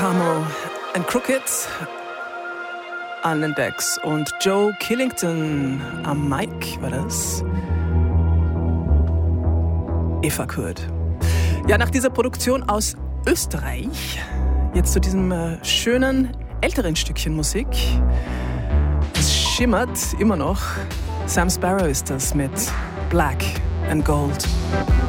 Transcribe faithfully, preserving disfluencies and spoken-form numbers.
Carmo and Crooked an den Decks und Joe Killington am Mic war das. Eva Kurt. Ja, nach dieser Produktion aus Österreich jetzt zu diesem äh, schönen älteren Stückchen Musik. Es schimmert immer noch. Sam Sparrow ist das mit Black and Gold.